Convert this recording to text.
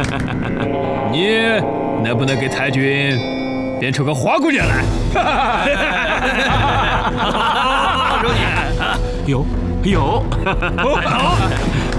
你能不能给太君变出个花姑娘来？ 有。 好。